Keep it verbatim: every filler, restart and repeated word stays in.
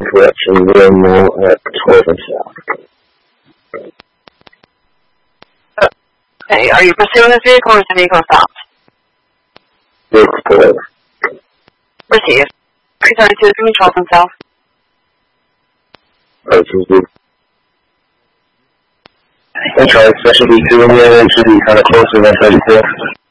Correction, we're now at twelve and south. Okay, are you pursuing this vehicle or is the vehicle stopped? Vehicle pulled. Received. three thirty-two, give me twelve and south. Received. Okay, special B two in there, it should be kind of close to one thirty-four.